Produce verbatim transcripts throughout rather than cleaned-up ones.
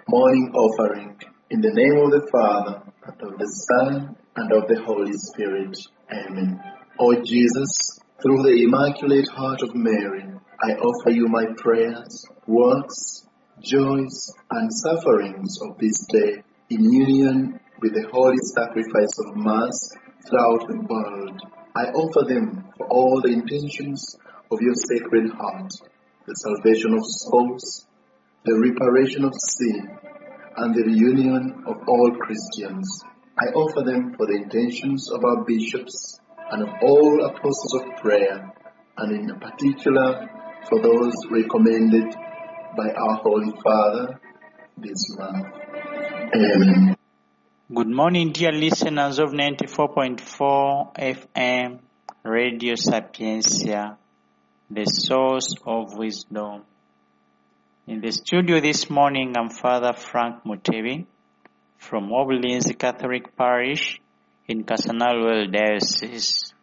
Morning offering. In the name of the Father, and of the Son, and of the Holy Spirit. Amen. O Jesus, through the Immaculate Heart of Mary, I offer you my prayers, works, joys, and sufferings of this day in union with the holy sacrifice of Mass throughout the world. I offer them for all the intentions of your Sacred Heart, the salvation of souls, the reparation of sin, and the reunion of all Christians. I offer them for the intentions of our bishops and of all apostles of prayer, and in particular for those recommended by our Holy Father this month. Amen. Good morning, dear listeners of ninety-four point four F M Radio Sapiencia, the source of wisdom. In the studio this morning, I'm Father Frank Mutebi from Oblinzi Catholic Parish in Casanalwell Diocese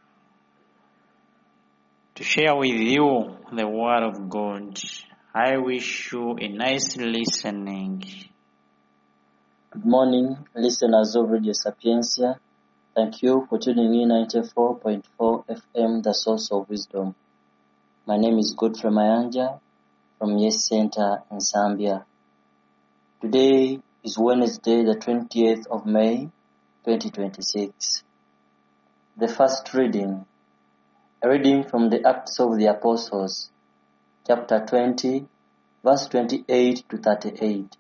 to share with you the Word of God. I wish you a nice listening. Good morning, listeners of Radio Sapiencia. Thank you for tuning in ninety-four point four F M, the source of wisdom. My name is Godfrey Mayanja from Yes Center in Zambia. Today is Wednesday, the twentieth of May, twenty twenty-six. The first reading, a reading from the Acts of the Apostles, chapter twenty, verse twenty-eight to thirty-eight.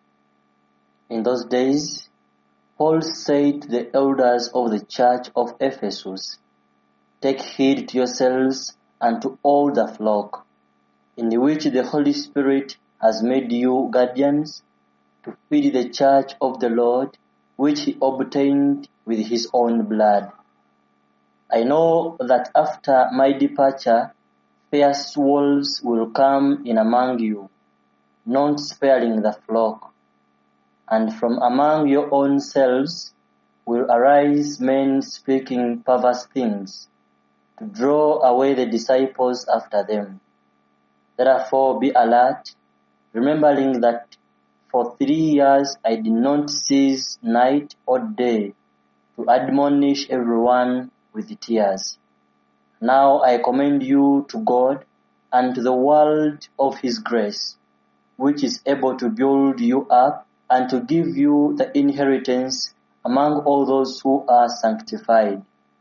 In those days, Paul said to the elders of the church of Ephesus, "Take heed to yourselves and to all the flock, in which the Holy Spirit has made you guardians, to feed the church of the Lord, which he obtained with his own blood. I know that after my departure, fierce wolves will come in among you, not sparing the flock. And from among your own selves will arise men speaking perverse things, to draw away the disciples after them. Therefore be alert, remembering that for three years I did not cease night or day to admonish everyone with tears. Now I commend you to God and to the word of his grace, which is able to build you up and to give you the inheritance among all those who are sanctified.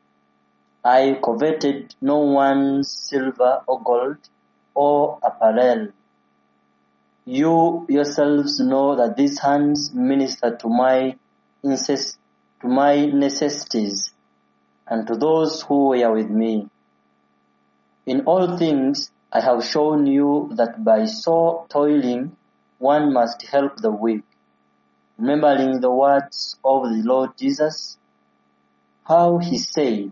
I coveted no one's silver or gold or apparel. You yourselves know that these hands minister to my incest, to my necessities, and to those who were with me. In all things I have shown you that by so toiling one must help the weak, remembering the words of the Lord Jesus, how he said,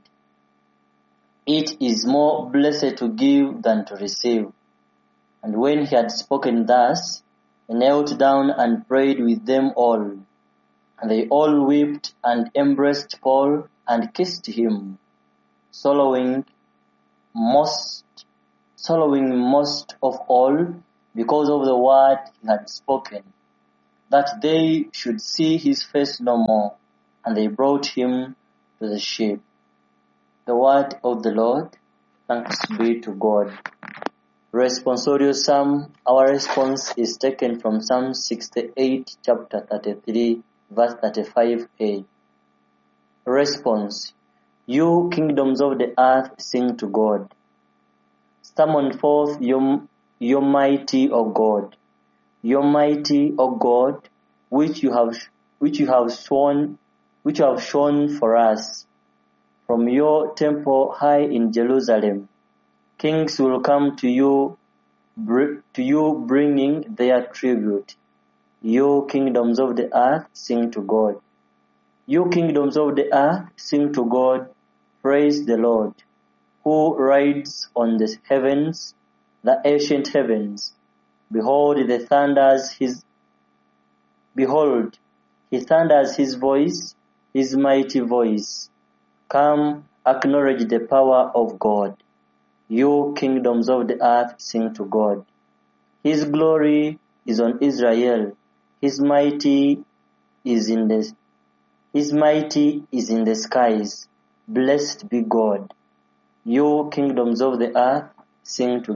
'It is more blessed to give than to receive.' And when he had spoken thus, he knelt down and prayed with them all. And they all wept and embraced Paul and kissed him, sorrowing most, sorrowing most of all because of the word he had spoken, that they should see his face no more. And they brought him to the ship." The word of the Lord. Thanks be to God. Responsorial Psalm. Our response is taken from Psalm sixty-eight, chapter thirty-three, verse thirty-five a. Response. You kingdoms of the earth, sing to God. Summon forth your, your mighty, O God. Your mighty, O God, which you have which you have shown which you have shown for us. From your temple high in Jerusalem, kings will come to you, to you bringing their tribute. You kingdoms of the earth, sing to God. You kingdoms of the earth, sing to God. Praise the Lord, who rides on the heavens, the ancient heavens. Behold, the thunders his. Behold, he thunders his voice, his mighty voice. Come, acknowledge the power of God. You kingdoms of the earth, sing to God. His glory is on Israel. His mighty is in the His mighty is in the skies. Blessed be God. You kingdoms of the earth, sing to